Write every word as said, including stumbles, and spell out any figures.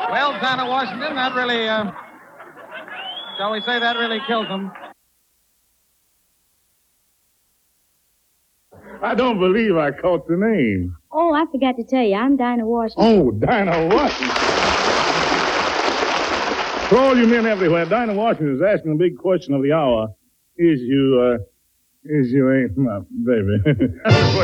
Well, Dinah Washington, that really, uh, shall we say, that really kills him. I don't believe I caught the name. Oh, I forgot to tell you, I'm Dinah Washington. Oh, Dinah Washington. For all you men everywhere, Dinah Washington is asking the big question of the hour. Is you, uh, is you ain't my baby.